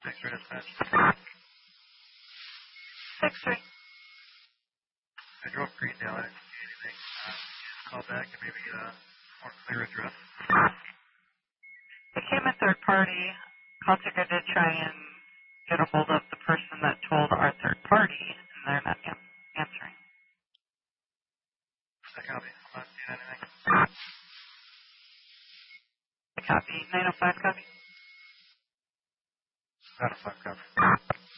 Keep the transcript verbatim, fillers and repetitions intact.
Thanks for dispatch. Six three. I drove Greendale. I didn't see anything. Uh, just call back and maybe get a more clear address. It came a third party. Caltica did try and get a hold of the person that told our third party, and they're not an- answering. I copy. I'm not seeing anything. Copy. nine oh five copy. nine oh five copy.